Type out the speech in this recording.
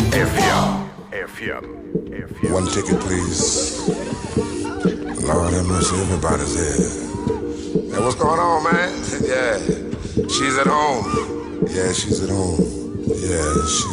FM. One ticket, please. Lord have mercy, everybody's here. Hey, what's going on, man? Yeah, she's at home. Yeah, she's at home. Yeah, she's